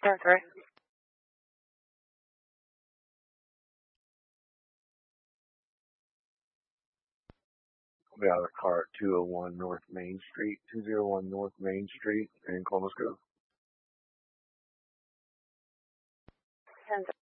10-3. We got a car at 201 North Main Street, 201 North Main Street in Columbus Grove. 10-3.